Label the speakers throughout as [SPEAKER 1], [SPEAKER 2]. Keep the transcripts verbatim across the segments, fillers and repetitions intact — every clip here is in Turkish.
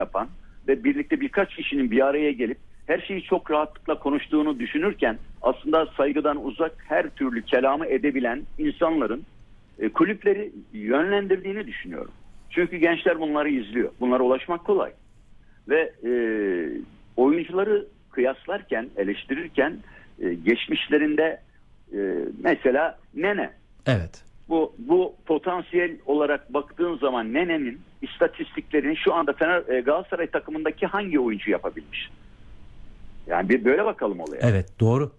[SPEAKER 1] yapan ve birlikte birkaç kişinin bir araya gelip her şeyi çok rahatlıkla konuştuğunu düşünürken aslında saygıdan uzak her türlü kelamı edebilen insanların e, kulüpleri yönlendirdiğini düşünüyorum. Çünkü gençler bunları izliyor. Bunlara ulaşmak kolay. Ve e, oyuncuları kıyaslarken, eleştirirken e, geçmişlerinde e, mesela Nene.
[SPEAKER 2] Evet.
[SPEAKER 1] Bu bu potansiyel olarak baktığın zaman Nene'nin istatistiklerini şu anda Fener e, Galatasaray takımındaki hangi oyuncu yapabilmiş? Yani bir böyle bakalım olaya.
[SPEAKER 2] Evet, doğru.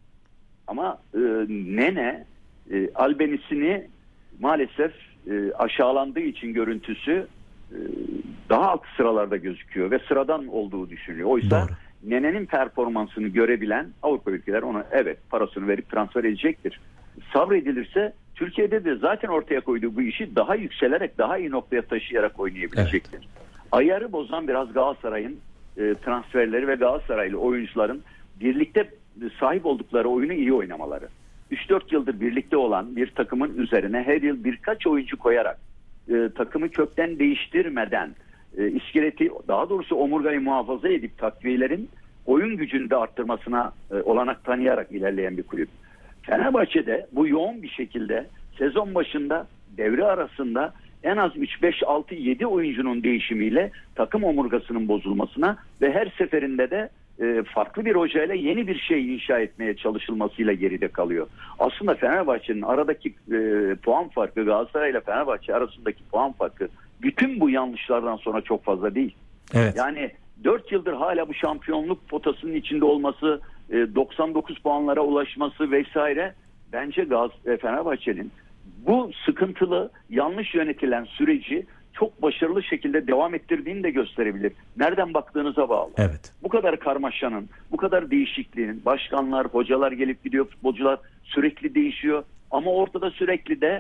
[SPEAKER 1] Ama e, Nene e, albenisini maalesef e, aşağılandığı için görüntüsü e, daha alt sıralarda gözüküyor ve sıradan olduğu düşünülüyor. Oysa
[SPEAKER 2] Doğru.
[SPEAKER 1] Nene'nin performansını görebilen Avrupa ülkeler ona evet parasını verip transfer edecektir. Sabredilirse Türkiye'de de zaten ortaya koyduğu bu işi daha yükselerek daha iyi noktaya taşıyarak oynayabilecektir. Evet. Ayarı bozan biraz Galatasaray'ın e, transferleri ve Galatasaraylı oyuncuların birlikte sahip oldukları oyunu iyi oynamaları. üç dört yıldır birlikte olan bir takımın üzerine her yıl birkaç oyuncu koyarak e, takımı kökten değiştirmeden e, iskeleti daha doğrusu omurgayı muhafaza edip takviyelerin oyun gücünü de arttırmasına e, olanak tanıyarak ilerleyen bir kulüp. Fenerbahçe'de bu yoğun bir şekilde sezon başında devre arasında en az üç beş altı yedi oyuncunun değişimiyle takım omurgasının bozulmasına ve her seferinde de e, farklı bir hocayla yeni bir şey inşa etmeye çalışılmasıyla geride kalıyor. Aslında Fenerbahçe'nin aradaki e, puan farkı Galatasaray ile Fenerbahçe arasındaki puan farkı bütün bu yanlışlardan sonra çok fazla değil.
[SPEAKER 2] Evet.
[SPEAKER 1] Yani dört yıldır hala bu şampiyonluk potasının içinde olması, e, doksan dokuz puanlara ulaşması vesaire bence Gaz- Fenerbahçe'nin bu sıkıntılı, yanlış yönetilen süreci çok başarılı şekilde devam ettirdiğini de gösterebilir. Nereden baktığınıza bağlı.
[SPEAKER 2] Evet.
[SPEAKER 1] Bu kadar karmaşanın, bu kadar değişikliğin, başkanlar, hocalar gelip gidiyor, futbolcular sürekli değişiyor. Ama ortada sürekli de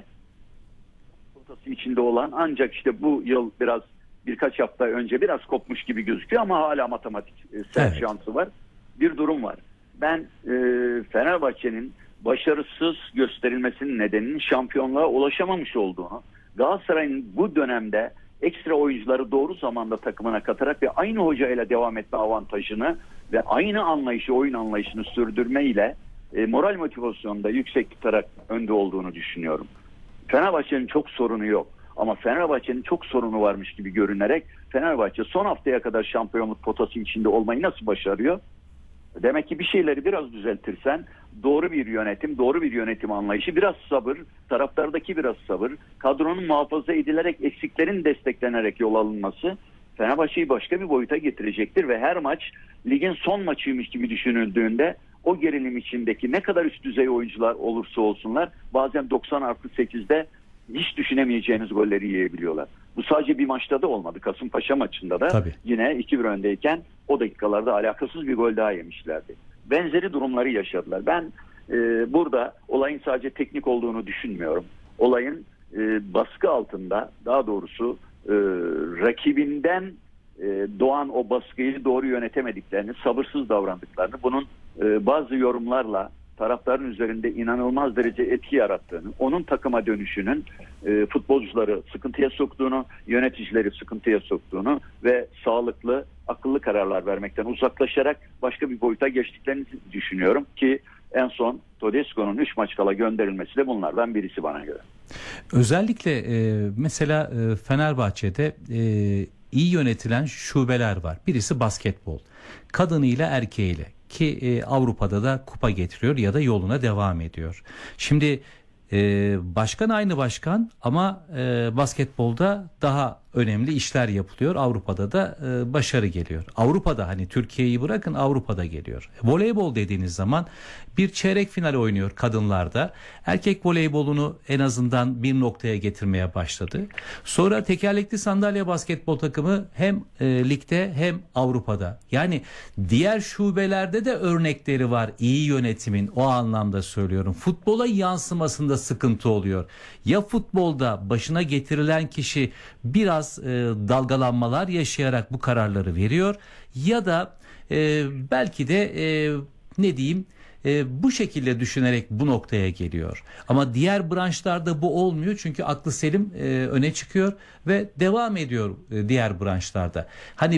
[SPEAKER 1] potası içinde olan ancak işte bu yıl biraz birkaç hafta önce biraz kopmuş gibi gözüküyor ama hala matematik e, sert
[SPEAKER 2] Evet.
[SPEAKER 1] şansı var. Bir durum var. Ben e, Fenerbahçe'nin başarısız gösterilmesinin nedeninin şampiyonluğa ulaşamamış olduğunu, Galatasaray'ın bu dönemde ekstra oyuncuları doğru zamanda takımına katarak ve aynı hocayla devam etme avantajını ve aynı anlayışı, oyun anlayışını sürdürmeyle e, moral motivasyonunu da yüksek tutarak önde olduğunu düşünüyorum. Fenerbahçe'nin çok sorunu yok. Ama Fenerbahçe'nin çok sorunu varmış gibi görünerek Fenerbahçe son haftaya kadar şampiyonluk potası içinde olmayı nasıl başarıyor? Demek ki bir şeyleri biraz düzeltirsen doğru bir yönetim, doğru bir yönetim anlayışı, biraz sabır, taraftardaki biraz sabır, kadronun muhafaza edilerek eksiklerin desteklenerek yol alınması Fenerbahçe'yi başka bir boyuta getirecektir ve her maç ligin son maçıymış gibi düşünüldüğünde o gerilim içindeki ne kadar üst düzey oyuncular olursa olsunlar bazen doksan artı sekizde hiç düşünemeyeceğiniz golleri yiyebiliyorlar. Bu sadece bir maçta da olmadı. Kasımpaşa maçında da
[SPEAKER 2] Tabii.
[SPEAKER 1] yine iki bir öndeyken o dakikalarda alakasız bir gol daha yemişlerdi. Benzeri durumları yaşadılar. Ben e, burada olayın sadece teknik olduğunu düşünmüyorum. Olayın e, baskı altında daha doğrusu e, rakibinden e, doğan o baskıyı doğru yönetemediklerini, sabırsız davrandıklarını, bunun e, bazı yorumlarla taraftarın üzerinde inanılmaz derece etki yarattığını, onun takıma dönüşünün e, futbolcuları sıkıntıya soktuğunu, yöneticileri sıkıntıya soktuğunu ve sağlıklı, akıllı kararlar vermekten uzaklaşarak başka bir boyuta geçtiklerini düşünüyorum ki en son Todesco'nun üç maç kala gönderilmesi de bunlardan birisi bana göre.
[SPEAKER 2] Özellikle e, mesela e, Fenerbahçe'de e, iyi yönetilen şubeler var. Birisi basketbol. Kadınıyla erkeğiyle. Ki e, Avrupa'da da kupa getiriyor ya da yoluna devam ediyor. Şimdi e, başkan aynı başkan ama e, basketbolda daha önemli işler yapılıyor. Avrupa'da da e, başarı geliyor. Avrupa'da hani Türkiye'yi bırakın Avrupa'da geliyor. Voleybol dediğiniz zaman bir çeyrek final oynuyor kadınlarda. Erkek voleybolunu en azından bir noktaya getirmeye başladı. Sonra tekerlekli sandalye basketbol takımı hem e, ligde hem Avrupa'da. Yani diğer şubelerde de örnekleri var iyi yönetimin, o anlamda söylüyorum. Futbola yansımasında sıkıntı oluyor. Ya futbolda başına getirilen kişi biraz e, dalgalanmalar yaşayarak bu kararları veriyor ya da e, belki de e, ne diyeyim e, bu şekilde düşünerek bu noktaya geliyor. Ama diğer branşlarda bu olmuyor çünkü aklı selim e, öne çıkıyor ve devam ediyor e, diğer branşlarda. Hani